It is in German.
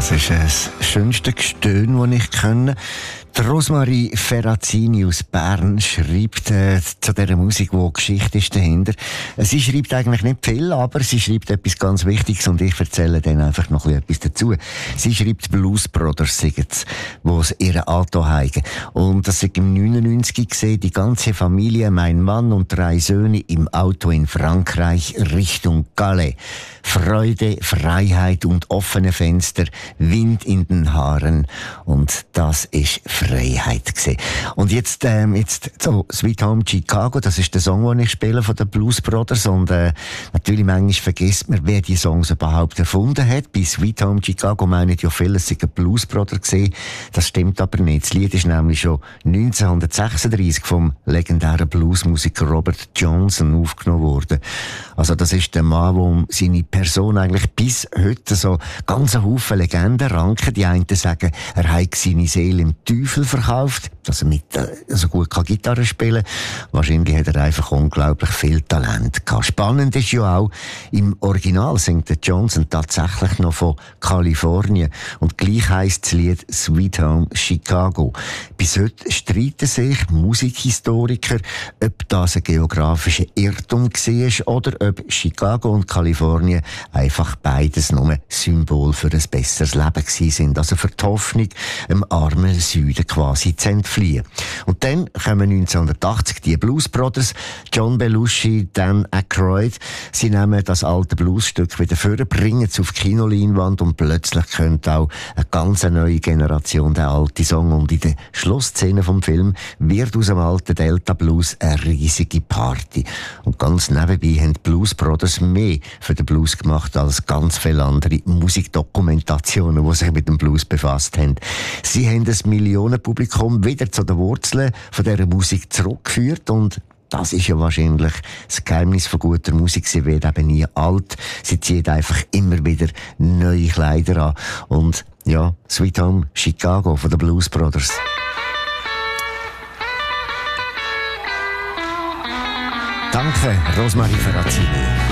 Das ist das schönste Gestöhn, das ich kenne. Die Rosmarie Ferrazzini aus Bern schreibt zu dieser Musik, wo Geschichte ist dahinter. Sie schreibt eigentlich nicht viel, aber sie schreibt etwas ganz Wichtiges und ich erzähle dann einfach noch etwas dazu. Sie schreibt Blues Brothers, singen's, wo es ihre Alto heigen. Und das ist im 99 gesehen, die ganze Familie, mein Mann und 3 Söhne im Auto in Frankreich Richtung Calais. Freude, Freiheit und offene Fenster, Wind in den Haaren. Und das ist Freiheit gewesen. Und jetzt so Sweet Home Chicago, das ist der Song, den ich spiele von den Blues Brothers. Und natürlich manchmal vergisst man, wer die Songs überhaupt erfunden hat. Bei Sweet Home Chicago meinen ja viele, es sei ein Blues Brother gewesen. Das stimmt aber nicht. Das Lied ist nämlich schon 1936 vom legendären Bluesmusiker Robert Johnson aufgenommen worden. Also das ist der Mann, der seine Person eigentlich bis heute so ganz einen Haufen Legenden ranken. Die einen sagen, er hat seine Seele im Teufel verkauft, dass er so gut Gitarre spielen kann. Wahrscheinlich hat er einfach unglaublich viel Talent gehabt. Spannend ist ja auch, im Original singt der Johnson tatsächlich noch von Kalifornien. Und gleich heisst das Lied Sweet Home Chicago. Bis heute streiten sich Musikhistoriker, ob das ein geografischer Irrtum war oder ob Chicago und Kalifornien einfach beides nur Symbol für ein besseres Leben gewesen sind. Also für die Hoffnung, im armen Süden quasi zu entfliehen. Und dann kommen 1980 die Blues Brothers, John Belushi, Dan Aykroyd. Sie nehmen das alte Bluesstück wieder vor, bringen es auf die Kinoleinwand und plötzlich kommt auch eine ganz neue Generation den alten Song. Und in der Schlussszene vom Film wird aus dem alten Delta Blues eine riesige Party. Und ganz nebenbei haben die Blues Brothers mehr für den Blues gemacht als ganz viele andere Musikdokumentationen, die sich mit dem Blues befasst haben. Sie haben das Millionenpublikum wieder zu den Wurzeln von dieser Musik zurückgeführt und das ist ja wahrscheinlich das Geheimnis von guter Musik. Sie wird eben nie alt. Sie zieht einfach immer wieder neue Kleider an. Und ja, Sweet Home Chicago von den Blues Brothers. Danke, Rosmarie Ferrazzini.